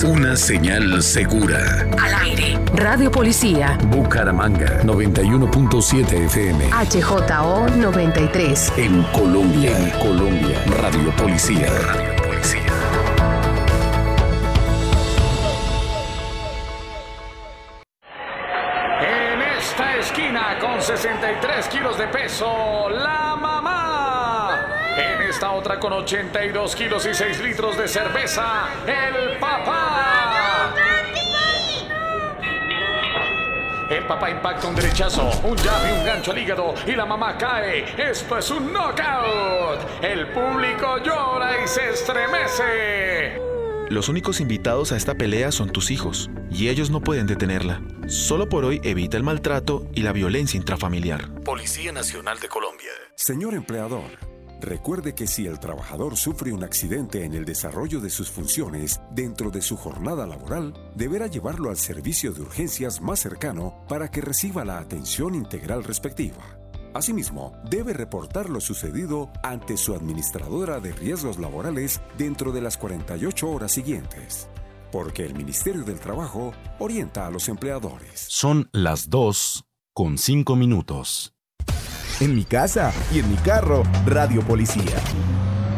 una señal segura. Al aire. Radio Policía. Bucaramanga 91.7 FM. HJO 93. En Colombia. Radio Policía. En esta esquina con 63 kilos de peso, la mamá. En esta otra con 82 kilos y 6 litros de cerveza, el papá. El papá impacta un derechazo, un jab y un gancho al hígado y la mamá cae. Esto es un knockout. El público llora y se estremece. Los únicos invitados a esta pelea son tus hijos, y ellos no pueden detenerla. Solo por hoy evita el maltrato y la violencia intrafamiliar. Policía Nacional de Colombia. Señor empleador, recuerde que si el trabajador sufre un accidente en el desarrollo de sus funciones dentro de su jornada laboral, deberá llevarlo al servicio de urgencias más cercano para que reciba la atención integral respectiva. Asimismo, debe reportar lo sucedido ante su administradora de riesgos laborales dentro de las 48 horas siguientes, porque el Ministerio del Trabajo orienta a los empleadores. Son las 2:05. En mi casa y en mi carro, Radio Policía.